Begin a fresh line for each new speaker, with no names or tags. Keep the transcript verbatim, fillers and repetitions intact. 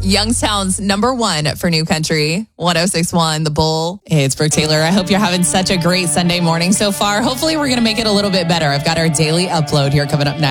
Youngstown's number one for New Country, one oh six point one, The Bull. Hey, it's Brooke Taylor. I hope you're having such a great Sunday morning so far. Hopefully, we're going to make it a little bit better. I've got our daily upload here coming up next.